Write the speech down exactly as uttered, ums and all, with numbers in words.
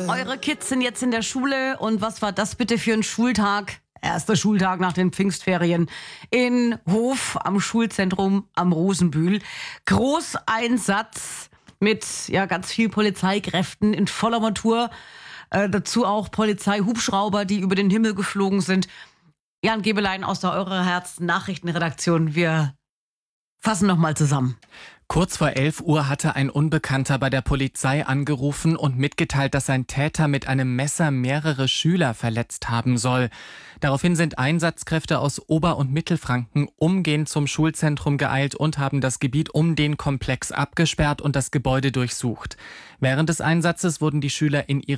Eure Kids sind jetzt in der Schule und was war das bitte für ein Schultag? Erster Schultag nach den Pfingstferien in Hof am Schulzentrum am Rosenbühl. Großeinsatz mit ja ganz viel Polizeikräften in voller Montur. Äh, dazu auch Polizeihubschrauber, die über den Himmel geflogen sind. Jan Gebelein aus der Eure Herz Nachrichtenredaktion. Wir fassen nochmal zusammen. Kurz vor elf Uhr hatte ein Unbekannter bei der Polizei angerufen und mitgeteilt, dass ein Täter mit einem Messer mehrere Schüler verletzt haben soll. Daraufhin sind Einsatzkräfte aus Ober- und Mittelfranken umgehend zum Schulzentrum geeilt und haben das Gebiet um den Komplex abgesperrt und das Gebäude durchsucht. Während des Einsatzes wurden die Schüler in ihre